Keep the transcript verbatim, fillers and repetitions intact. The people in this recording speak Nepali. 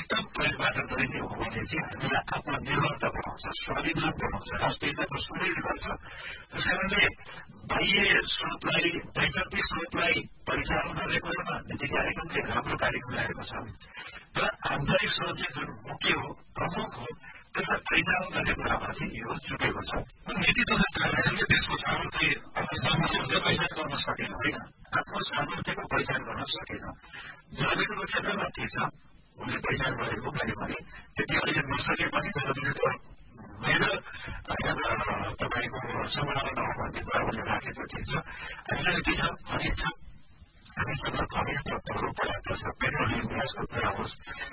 उत्तम प्रयोगबाट गरिने हो भने चाहिँ हामीलाई आत्मनिर्भरता बनाउँछ, स्वाधीनता बनाउँछ, राष्ट्रियताको सुदृढ गर्छ। त्यसैले बाह्य स्रोतलाई, वैकल्पिक स्रोतलाई परिचालन गर्ने कुरोमा नीति कार्यक्रमले राम्रो कार्यक्रम ल्याएको छ। तर आन्तरिक स्रोत चाहिँ जुन मुख्य हो, प्रमुख हो, त्यसलाई परिचालन गर्ने कुरामा चाहिँ यो चुकेको छ। नीति तथा कार्यालयले देशको सामर्थ्य सामर्थ्य पहिचान गर्न सकेन, होइन, आफ्नो सामर्थ्यको पहिचान गर्न सकेन। जलवायुको क्षेत्रमा के छ उसले पहिचान गरेको मैले भने त्यति अहिले नसके पनि जलवायुको मेजर तपाईँको सम्भावना हो भन्ने कुरा उसले राखेको ठिक छ। हामीसँग के छ, खनिज छ, हामीसँग खनिज तत्त्वहरू पर्याप्त छ, पेट्रोलियम ग्यासको कुरा होस्,